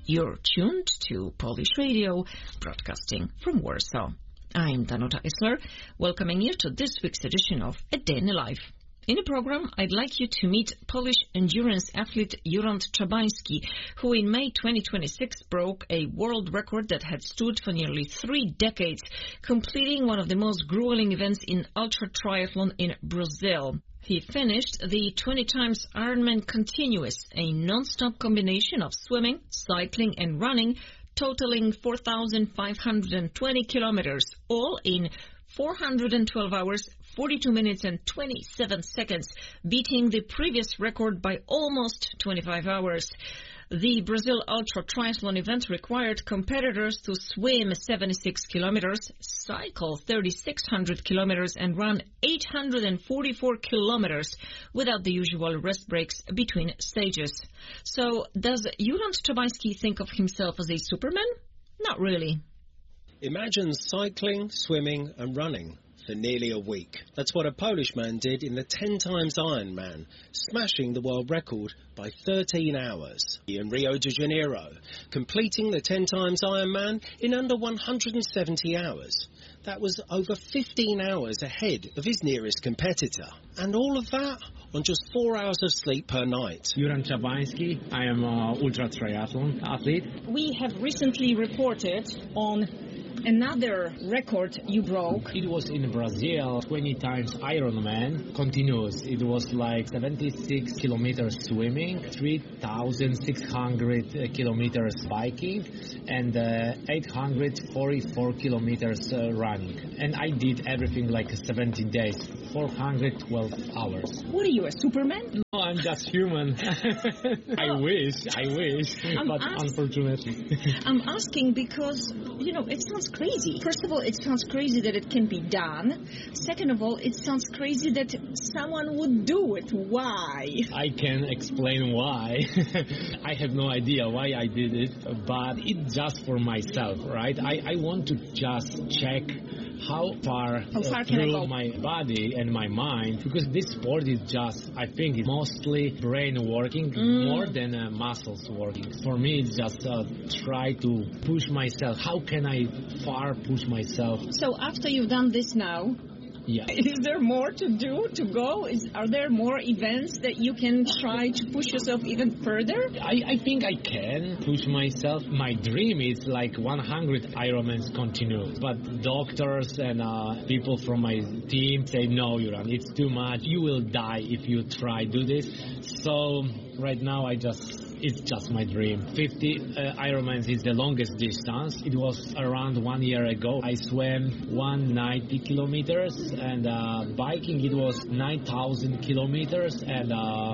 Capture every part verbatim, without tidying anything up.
You're tuned to Polish Radio, broadcasting from Warsaw. I'm Danuta Isler, welcoming you to this week's edition of A Day in the Life. In the program, I'd like you to meet Polish endurance athlete Jurand Czabański, who in May twenty twenty-six broke a world record that had stood for nearly three decades, completing one of the most grueling events in ultra-triathlon in Brazil. He finished the twenty times Ironman Continuous, a non-stop combination of swimming, cycling and running, totaling four thousand five hundred twenty kilometers, all in four hundred twelve hours, forty-two minutes and twenty-seven seconds, beating the previous record by almost twenty-five hours. The Brazil Ultra Triathlon event required competitors to swim seventy-six kilometers, cycle thirty-six hundred kilometers, and run eight hundred forty-four kilometers without the usual rest breaks between stages. So, does Jurand Czabański think of himself as a superman? Not really. Imagine cycling, swimming and running for nearly a week. That's what a Polish man did in the ten times Ironman, smashing the world record by thirteen hours in Rio de Janeiro, completing the ten times Ironman in under one hundred seventy hours. That was over fifteen hours ahead of his nearest competitor. And all of that on just four hours of sleep per night. Jurand Czabański, I am an ultra triathlon athlete. We have recently reported on another record you broke. It was in Brazil, twenty times Ironman continuous. It was like seventy-six kilometers swimming, three thousand six hundred kilometers biking, and uh, eight hundred forty-four kilometers uh, running. And I did everything like seventeen days, four hundred twelve hours. What are you, a Superman? No, I'm just human. I Oh. wish, I wish, I'm but ask- unfortunately. I'm asking because, you know, it sounds crazy. First of all, it sounds crazy that it can be done. Second of all, it sounds crazy that someone would do it. Why? I can explain why. I have no idea why I did it, but it's just for myself, right? I, I want to just check how far, How far uh, can I through go? my body and my mind, because this sport is just, I think, it's mostly brain working Mm. more than uh, muscles working. For me, it's just uh, try to push myself. How can I far push myself? So after you've done this now, Yeah. is there more to do, to go? Is, are there more events that you can try to push yourself even further? I, I think I can push myself. My dream is like one hundred Ironmans continuous. But doctors and uh, people from my team say, no, Jurand, it's too much. You will die if you try do this. So right now I just... It's just my dream. fifty uh, Ironmans is the longest distance. It was around one year ago. I swam one hundred ninety kilometers, and uh, biking it was nine thousand kilometers, and uh,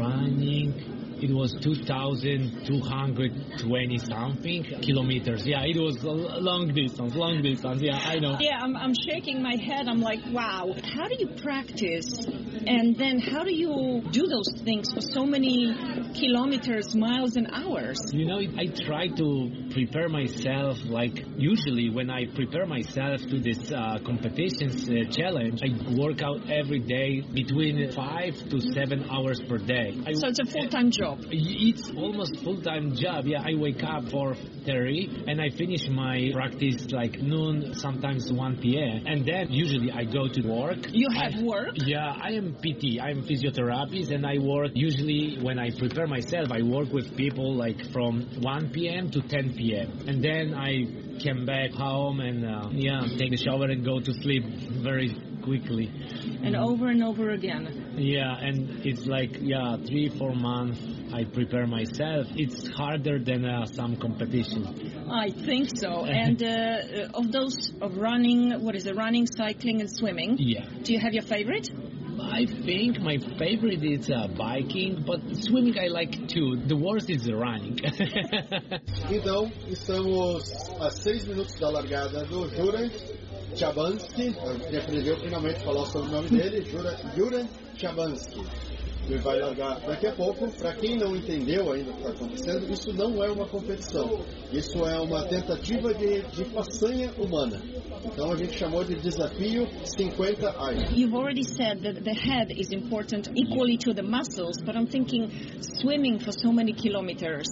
running it was two thousand two hundred twenty something kilometers. Yeah, it was a long distance, long distance. Yeah, I know. Yeah, I'm, I'm shaking my head. I'm like, wow. How do you practice? And then how do you do those things for so many kilometers, miles, and hours? You know, I try to prepare myself, like usually when I prepare myself to this uh, competitions uh, challenge, I work out every day between five to seven hours per day. I, So it's a full-time job. It's almost full-time job. Yeah, I wake up four thirty and I finish my practice like noon, sometimes one p.m. And then usually I go to work. You have I, work? Yeah, I am P T. I am physiotherapist, and I work usually when I prepare myself. I work with people like from one p.m. to ten p.m. and then I come back home and uh, yeah, take a shower and go to sleep very quickly. And over and over again. Yeah, and it's like yeah, three four months. I prepare myself. It's harder than uh, some competition. I think so. And uh, of those of running, what is it, running, cycling, and swimming? Yeah. Do you have your favorite? I think my favorite is uh, biking, but swimming I like too. The worst is the running. Então, estamos a seis minutos da largada do Jurand Czabański. Ele aprendeu finalmente a falar sobre o nome dele, Jurand Czabański. Ele vai largar daqui a pouco. Para quem não entendeu ainda o que está acontecendo, isso não é uma competição. Isso é uma tentativa de, de façanha humana. Então a gente chamou de desafio cinquenta Iron. You've already said that the head is important equally to the muscles, but I'm thinking swimming for so many kilometers.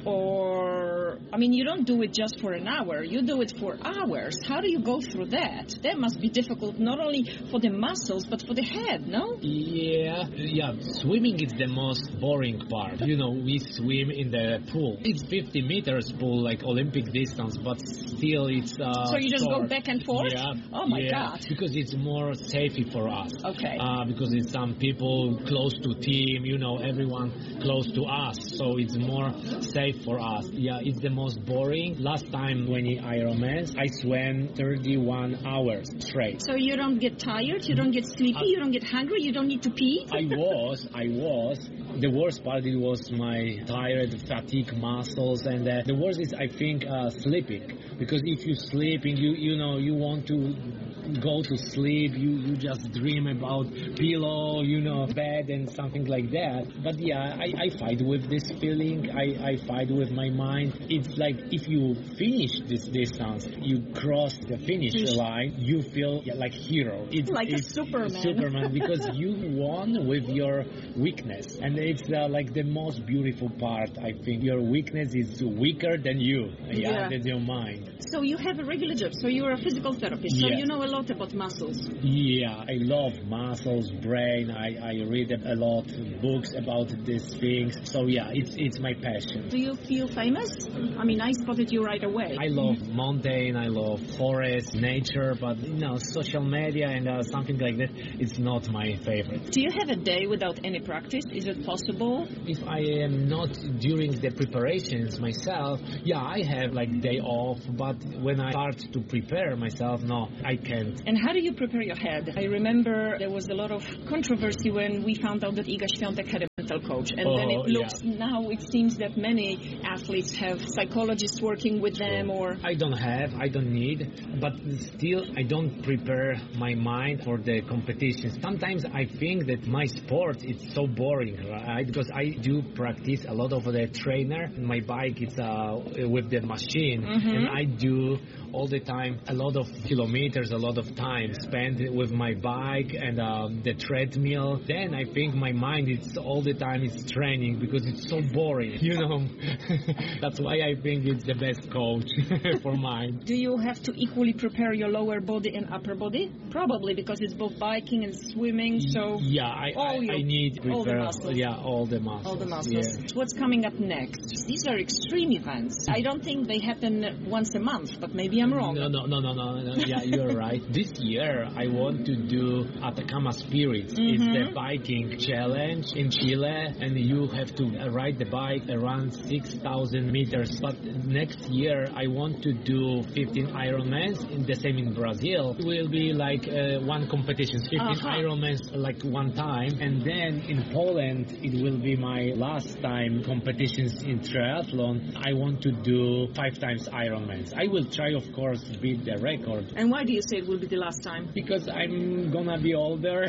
or, I mean, you don't do it just for an hour, you do it for hours. How do you go through that? That must be difficult not only for the muscles, but for the head, no? Yeah, yeah, swimming is the most boring part. You know, we swim in the pool. It's fifty meters pool, like Olympic distance, but still it's uh, So you just short. go back and forth? Yeah. Oh my yeah, God. because it's more safe for us. Okay. Uh, because it's some people close to team, you know, everyone close to us, so it's more safe for us. Yeah, it's the most boring. Last time when I Ironman, I swam thirty-one hours straight. So you don't get tired, you don't get sleepy, Uh, you don't get hungry, you don't need to pee? I was, I was. The worst part it was my tired, fatigue muscles, and uh, the worst is I think uh, sleeping, because if you sleep and you you know you want to go to sleep, you you just dream about pillow, you know, bed and something like that. But yeah, I, I fight with this feeling. I, I fight with my mind. It's like if you finish this distance, you cross the finish line, you feel yeah, like hero. It's Like a it's Superman. Superman because you won with your weakness, and it's uh, like the most beautiful part. I think your weakness is weaker than you, yeah, Yeah. than your mind. So you have a regular job, so you're a physical therapist, so Yes. you know a lot about muscles. Yeah, I love muscles, brain. I, I read a lot of books about these things. So yeah, it's it's my passion. Do you feel famous? I mean, I spotted you right away. I love mountain, I love forest, nature, but you know, social media and uh, something like that, it's not my favorite. Do you have a day without any practice? Is it possible? If I am not during the preparations myself, yeah, I have like day off, but when I start to prepare myself, no, I can't. And how do you prepare your head? I remember there was a lot of controversy when we found out that Iga Świątek had a mental coach. And Oh, then it looks, yeah. now it seems that many athletes have psychologists working with them or... I don't have, I don't need, but still I don't prepare my mind for the competitions. Sometimes I think that my sport is so boring, right? Because I do practice a lot of the trainer. My bike is uh, with the machine, Mm-hmm. and I do all the time a lot of kilometers, a lot of time spent with my bike and um, the treadmill. Then I think my mind is all the time is training because it's so boring, you know. That's why I think it's the best coach for mine. Do you have to equally prepare your lower body and upper body? Probably, because it's both biking and swimming, so... Yeah, I, all I, your- I need to all the prepare. muscles. Yeah, all the muscles. All the muscles. Yeah. What's coming up next? These are extreme events. I don't think they happen once a month, but maybe I'm wrong. No, no, no, no, no, no. Yeah, you're right. This year, I want to do Atacama Spirits. Mm-hmm. It's the biking challenge in Chile, and you have to ride the bike around six thousand meters. But next year, I want to do fifteen Ironmans, in the same in Brazil. It will be like uh, one competition, fifteen Uh-huh. Ironmans like one time. And then in Poland, it will be my last time competitions in triathlon. I want to do five times Ironmans. I will try, of course, beat the record. And why do you say it will be the last time? Because I'm gonna be older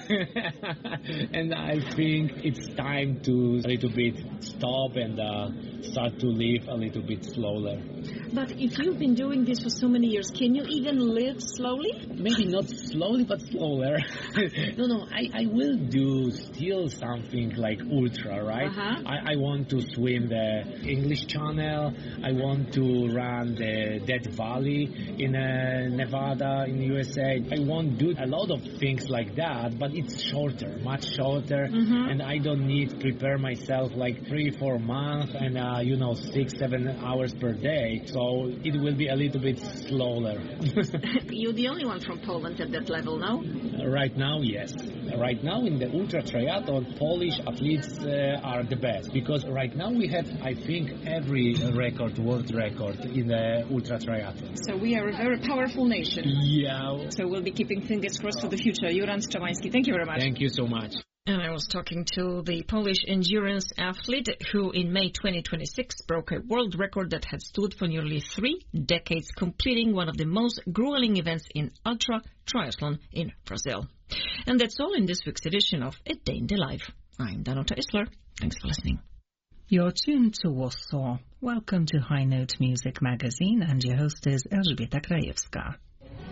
and I think it's time to a little bit stop and uh, start to live a little bit slower. But if you've been doing this for so many years, can you even live slowly? Maybe not slowly, but slower. no, no, I, I will do still something like ultra, right? Uh-huh. I, I want to swim the English Channel. I want to run the Death Valley in uh, Nevada, in the U S A. I won't do a lot of things like that, but it's shorter, much shorter, Mm-hmm. and I don't need to prepare myself like three, four months and, uh, you know, six, seven hours per day. So it will be a little bit slower. You're the only one from Poland at that level, no? Right now, yes. Right now in the ultra triathlon, Polish athletes uh, are the best because right now we have, I think, every record, world record in the ultra triathlon. So we are a very powerful nation. Yeah. So we'll be keeping fingers crossed for the future. Juran Szczepański, thank you very much. Thank you so much. And I was talking to the Polish endurance athlete who in May twenty twenty-six broke a world record that had stood for nearly three decades, completing one of the most grueling events in ultra triathlon in Brazil. And that's all in this week's edition of A Day in the Life. I'm Danuta Isler. Thanks for listening. You're tuned to Warsaw. Welcome to High Note Music Magazine, and your host is Elżbieta Krajewska.